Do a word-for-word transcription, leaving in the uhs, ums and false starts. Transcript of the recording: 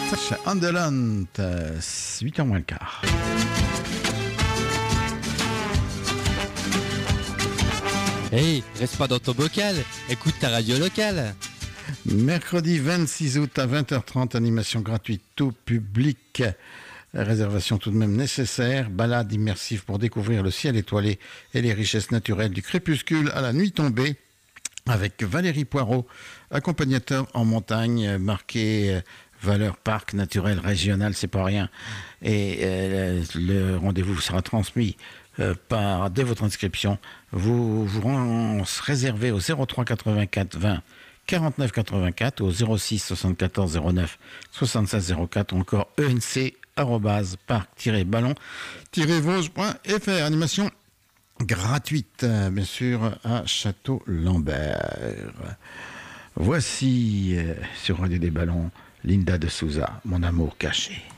Underland, huit heures moins le quart. Hey, reste pas dans ton bocal, écoute ta radio locale. Mercredi vingt-six août à vingt heures trente, animation gratuite tout public. Réservation tout de même nécessaire. Balade immersive pour découvrir le ciel étoilé et les richesses naturelles du crépuscule à la nuit tombée. Avec Valérie Poirot, accompagnateur en montagne, marqué valeur parc naturel régional, c'est pas rien. Et euh, le rendez-vous sera transmis euh, par, dès votre inscription. Vous vous réservez au zéro trois quatre-vingt-quatre vingt quarante-neuf quatre-vingt-quatre ou au zéro six soixante-quatorze zéro neuf soixante-seize zéro quatre ou encore enc arobase parc-ballon-vosges point fr. Animation gratuite, bien sûr, à Château-Lambert. Voici, euh, sur Radio des Ballons, Linda de Souza, Mon amour caché.